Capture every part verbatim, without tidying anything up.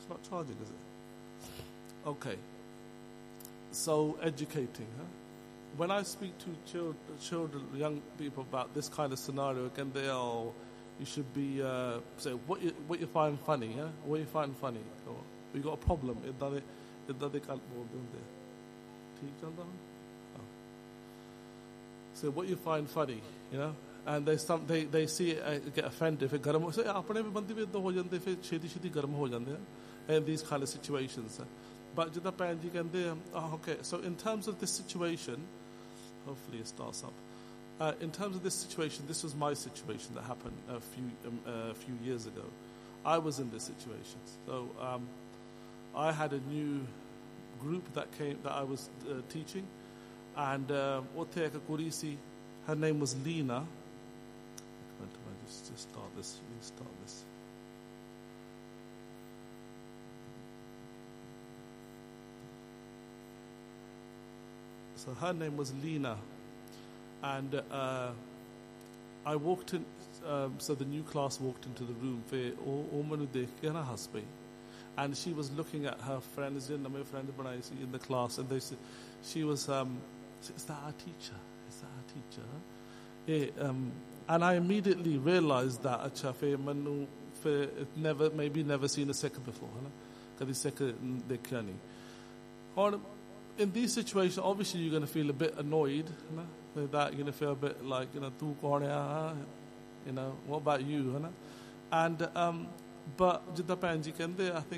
It's not charging, is it? Okay. So educating, huh? When I speak to children, children, young people about this kind of scenario, again, they are, you should be, uh, say, what you, what you find funny, yeah? What you find funny? Or you got a problem? Idda they can't So what you find funny, you know? And they some they they see it, uh, get offended if it garam. So apne bhi bandi bhi ho jande, fir cheti cheti garam ho jande in these kind of situations. But jida pan ji kande, oh, okay. So in terms of this situation, hopefully it starts up. Uh, in terms of this situation, this was my situation that happened a few um, a few years ago. I was in this situation. So um, I had a new group that came that I was uh, teaching, and uh, her name was Lena. Just, just start this. Restart this. So her name was Lena, and uh, I walked in. Um, so the new class walked into the room. And she was looking at her friends in the class, and they said, she was, um, is that our teacher? Is that our teacher? Yeah, um, and I immediately realized that acha fe manu fe never maybe never seen a second before, kadi second dekhya nahi. Or in these situations, obviously you're going to feel a bit annoyed, you know, that you're going to feel a bit like, you know, tu kaun hai, you know, what about you, you know? And um, but jidda panji kende, I think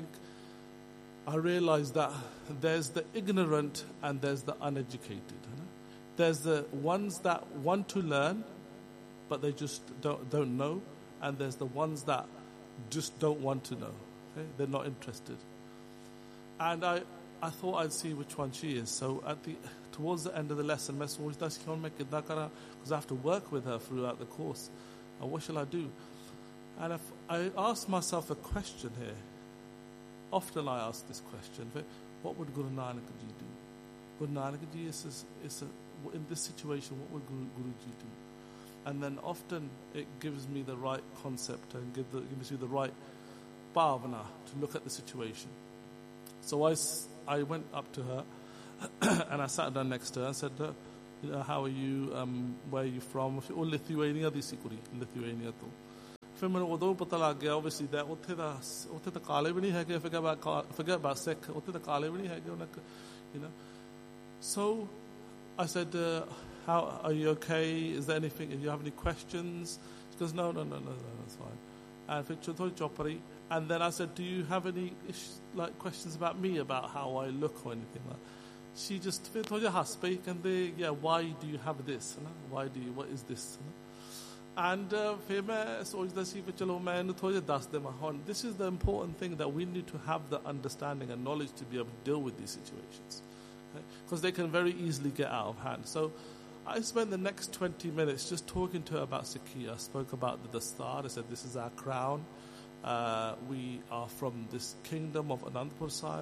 I realized that there's the ignorant and there's the uneducated. You know? There's the ones that want to learn, but they just don't don't know, and there's the ones that just don't want to know. Okay? They're not interested. And I, I thought I'd see which one she is. So at the towards the end of the lesson, because I have to work with her throughout the course. And what shall I do? And if I asked myself a question here. Often I ask this question: what would Guru Nanak Ji do? Guru Nanak Ji is, is, is a, in this situation, what would Guru, Guru Ji do? And then often it gives me the right concept and give the, gives me the right bhavana to look at the situation. So I, I went up to her and I sat down next to her and said, uh, you know, how are you? Um, where are you from? Oh, Lithuania, Lithuania. फिर मैंने उਦੋਂ पता लग गया obviously that ਉੱਥੇ ਦਾ ਉੱਥੇ ਤਾਂ ਕਾਲੇ ਵੀ ਨਹੀਂ ਹੈਗੇ, forget about forget about Sikh, ਉੱਥੇ ਤਾਂ ਕਾਲੇ ਵੀ ਨਹੀਂ ਹੈਗੇ ਉਹਨਾਂ, you know. So I said, uh, how are you okay? Is there anything? Do you have any questions? She goes, no, no, no, no, no, that's fine. And फिर थोड़ी चौपड़ी. And then I said, do you have any like questions about me, about how I look or anything like that? She just फिर थोड़ी हंस पई, and they, yeah, why do you have this? You know? Why do you? What is this? You know? And फिर मैं सोचता सी कि चलो मैं इन्हें थोड़ा दस देवां. This is the important thing, that we need to have the understanding and knowledge to be able to deal with these situations, because okay? They can very easily get out of hand. So I spent the next twenty minutes just talking to her about Sikhi. I spoke about the Dastar. I said, this is our crown. Uh, we are from this kingdom of Anandpur Sahib,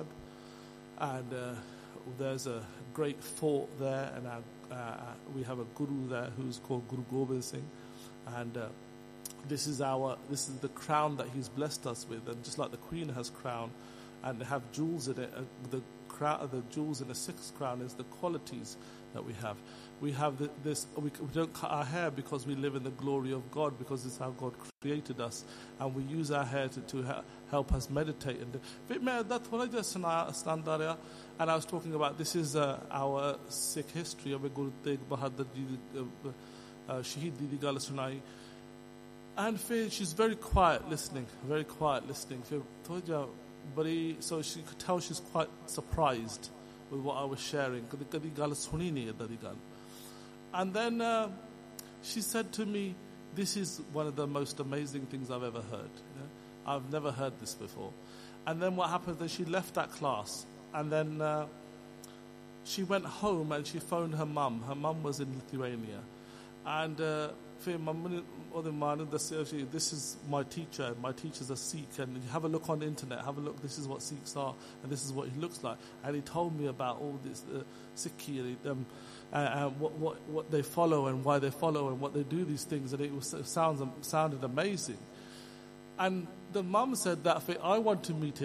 and uh, there's a great fort there, and our, uh, we have a guru there who's called Guru Gobind Singh. And uh, this is our, this is the crown that he's blessed us with, and just like the Queen has crown, and they have jewels in it. Uh, the crown, the jewels in the sixth crown is the qualities that we have. We have the, this. We, we don't cut our hair because we live in the glory of God, because it's how God created us, and we use our hair to, to ha- help us meditate. And and I was talking about this is uh, our Sikh history of Guru Tegh Bahadur Ji. Uh, Uh, Shaheed Didi Gala Sunai, and Faye, she's very quiet listening, very quiet listening. So she could tell she's quite surprised with what I was sharing. And then uh, she said to me, this is one of the most amazing things I've ever heard. Yeah? I've never heard this before. And then what happened is she left that class, and then uh, she went home and she phoned her mum. Her mum was in Lithuania. And uh, this is my teacher. My teacher's a Sikh, and you have a look on the internet. Have a look. This is what Sikhs are, and this is what he looks like. And he told me about all this uh, Sikhi, um, and, and what, what what they follow and why they follow and what they do these things. And it was, it sounds sounded amazing. And the mum said that I want to meet him.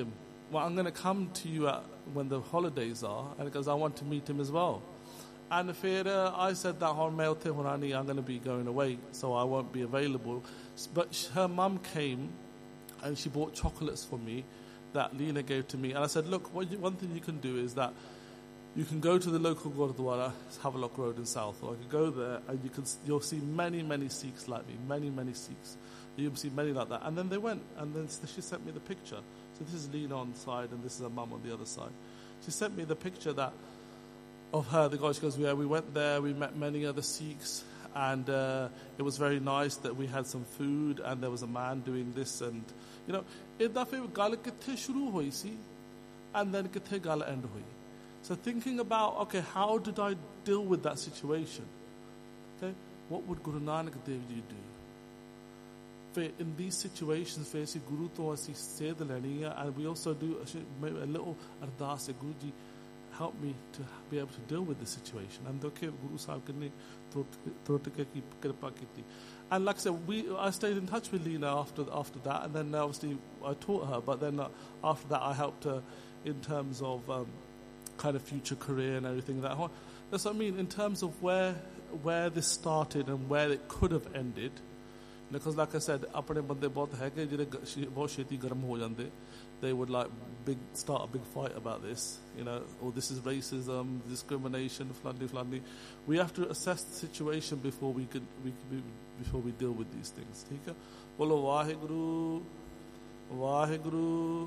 well, I'm going to come to you at, when the holidays are, and because I want to meet him as well. And फिर uh, I said that oh, मैं उत्थे होना नहीं, I'm going to be going away, so I won't be available. But her mum came, and she bought chocolates for me that Lena gave to me. And I said, look, what you, one thing you can do is that you can go to the local Gurdwara, Havelock Road in South, or you can go there and you can, you'll see many, many Sikhs like me, many, many Sikhs. You'll see many like that. And then they went, and then she sent me the picture. So this is Lena on the side, and this is her mum on the other side. She sent me the picture that of her. The guy, she goes, yeah, we went there, we met many other Sikhs, and uh, it was very nice that we had some food, and there was a man doing this, and, you know, idda fir gal kithe shuru hoyi si, and then kithe gal end hoyi. So thinking about, okay, how did I deal with that situation? Okay, what would Guru Nanak Dev Ji do? In these situations, Guru to asi sed leni hai, and we also do a little ardas, Guruji, help me to be able to deal with the situation. And okay, Guru Sahib ne thotke ki kripa kiti. And like I said, we I stayed in touch with Lena after after that, and then obviously I taught her. But then uh, after that, I helped her in terms of um, kind of future career and everything. That that's what I mean in terms of where where this started and where it could have ended. Because like I said, apne bande bahut hai ke jehde bahut sheti garam ho jande. They would like big start a big fight about this, you know, or this is racism, discrimination, fladdy, fladdy. We have to assess the situation before we could, we could before we deal with these things. Okay? Bolo Waheguru, Waheguru,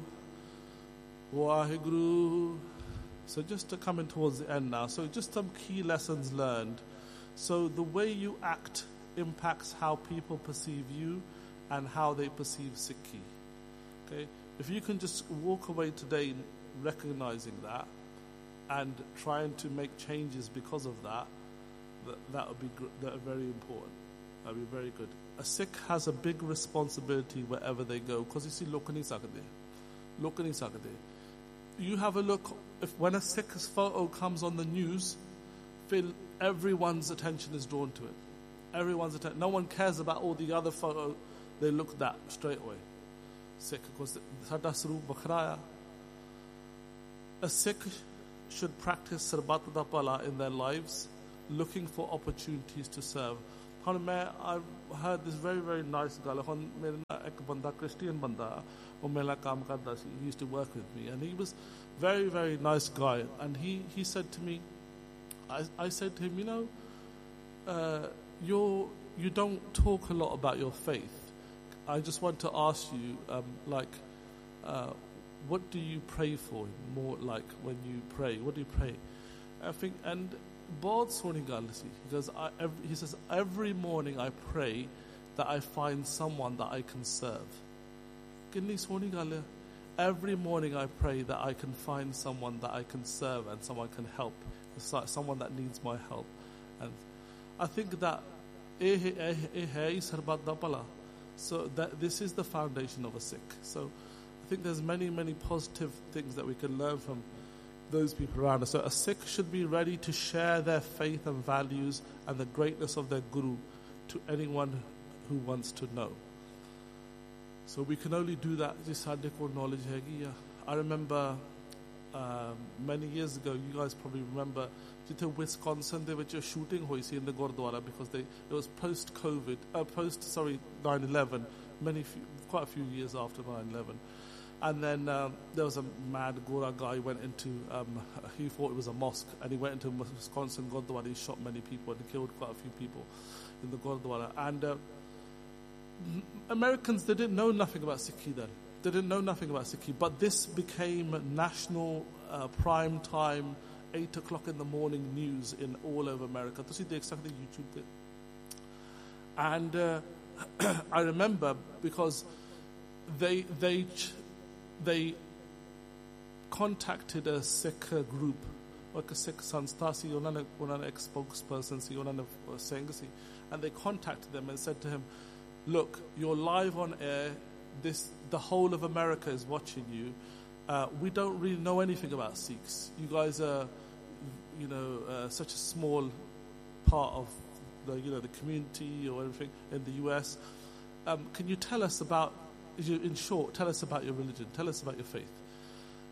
Waheguru. So just to coming towards the end now. So just some key lessons learned. So the way you act impacts how people perceive you and how they perceive Sikhi. Okay? If you can just walk away today recognizing that and trying to make changes because of that, that, that would be that would be very important. That would be very good. A Sikh has a big responsibility wherever they go because you see, look nahi sakde. Look nahi sakde. You have a look, if when a Sikh's photo comes on the news, feel everyone's attention is drawn to it. Everyone's attention. No one cares about all the other photos. They look at that straight away. Sikh, because sada saroop bakhra. A Sikh should practice sarbat da pala in their lives, looking for opportunities to serve. I've heard this very, very nice guy. A Christian banda, he used to work with me, and he was very, very nice guy. And he, he said to me, I, I said to him, you know, uh, you're, you don't talk a lot about your faith. I just want to ask you, um, like, uh, what do you pray for? More like when you pray, what do you pray? I think, and Bod Soni Galisi, because I, every, he says, every morning I pray that I find someone that I can serve. Every morning I pray that I can find someone that I can serve and someone can help, someone that needs my help. And I think that so that this is the foundation of a Sikh. So I think there's many, many positive things that we can learn from those people around us. So a Sikh should be ready to share their faith and values and the greatness of their Guru to anyone who wants to know. So we can only do that just had knowledge. I remember um, many years ago, you guys probably remember, Wisconsin, there was a shooting in the Gurdwara because they, it was post-COVID, uh, post, sorry, nine eleven, many, few, quite a few years after nine eleven. And then um, there was a mad Gora guy who went into, um, he thought it was a mosque, and he went into Wisconsin Gurdwara, he shot many people and killed quite a few people in the Gurdwara. And uh, Americans, they didn't know nothing about Sikhi then. They didn't know nothing about Sikhi, but this became national uh, prime time, eight o'clock in the morning news in all over America. To see the exactly YouTube did. And uh, I remember because they they they contacted a Sikh group, like a Sikh sanstha si, unhone unhone ek spokesperson si, unhone saying si, and they contacted them and said to him, "Look, you're live on air. This the whole of America is watching you. Uh, we don't really know anything about Sikhs. You guys are, you know, uh, such a small part of the, you know, the community or everything in the U S. Um, can you tell us about, in short, tell us about your religion, tell us about your faith?"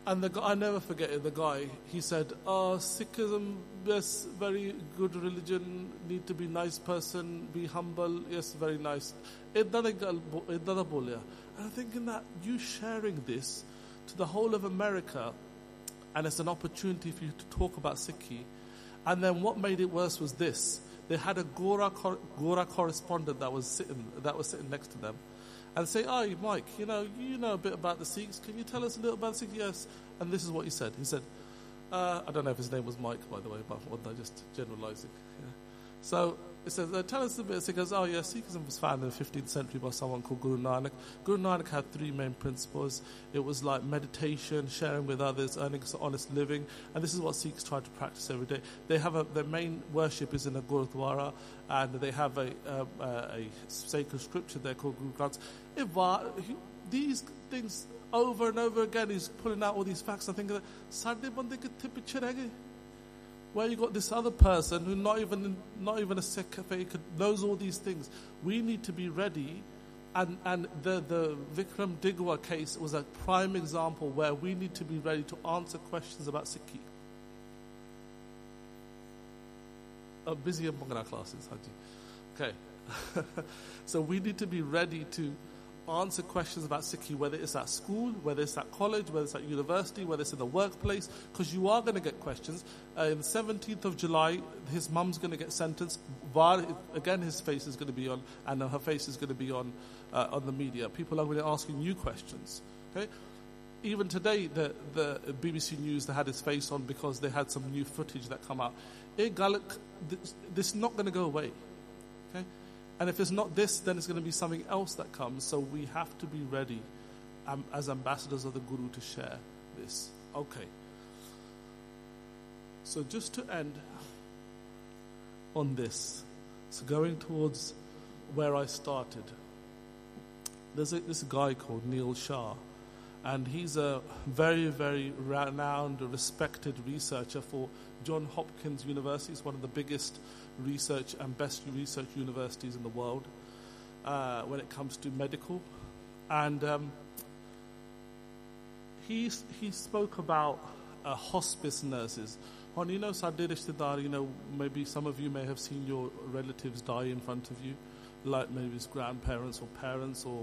And the guy, I never forget it, the guy, he said, oh, Sikhism, yes, very good religion, need to be nice person, be humble, yes, very nice. And I'm thinking that you sharing this to the whole of America, and it's an opportunity for you to talk about Sikhi. And then what made it worse was this. They had a Gora, Gora correspondent that was sitting, that was sitting next to them. And say, oh, Mike, you know, you know a bit about the Sikhs. Can you tell us a little about the Sikhs? Yes. And this is what he said. He said, uh, I don't know if his name was Mike, by the way, but I'm just generalizing. Yeah. So it says, uh, tell us a bit. So he goes, oh, yeah, Sikhism was founded in the fifteenth century by someone called Guru Nanak. Guru Nanak had three main principles. It was like meditation, sharing with others, earning an honest living. And this is what Sikhs try to practice every day. They have a, their main worship is in a Gurudwara, and they have a, um, a, a sacred scripture there called Guru Granth. If, uh, he, these things over and over again, he's pulling out all these facts. I think that Sunday Monday where you got this other person who not even not even a Sikh knows all these things. We need to be ready, and and the the Vikram Digwa case was a prime example where we need to be ready to answer questions about Sikhi. Uh, busy in Bhangra classes, Haji. Okay, so we need to be ready to answer questions about Sikhi, whether it's at school, whether it's at college, whether it's at university, whether it's in the workplace, because you are going to get questions. Uh, on the seventeenth of July, his mum's going to get sentenced. Var, again, his face is going to be on, and her face is going to be on uh, on the media. People are going to be asking you questions. Okay, even today, the the B B C News, they had his face on because they had some new footage that come out. This is not going to go away. Okay. And if it's not this, then it's going to be something else that comes. So we have to be ready um, as ambassadors of the Guru to share this. Okay. So just to end on this, so going towards where I started, there's a, this guy called Neil Shah, and he's a very, very renowned, respected researcher for Johns Hopkins University. It's one of the biggest research and best research universities in the world uh, when it comes to medical. And um, he he spoke about uh, hospice nurses. And you know, Sadeh Rishtedar, you know, maybe some of you may have seen your relatives die in front of you, like maybe his grandparents or parents or